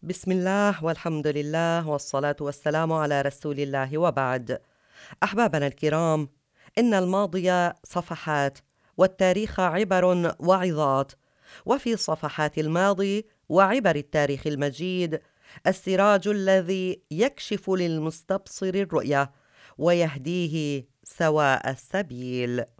بسم الله والحمد لله والصلاة والسلام على رسول الله وبعد. أحبابنا الكرام، إن الماضي صفحات والتاريخ عبر وعظات، وفي صفحات الماضي وعبر التاريخ المجيد السراج الذي يكشف للمستبصر الرؤية ويهديه سواء السبيل.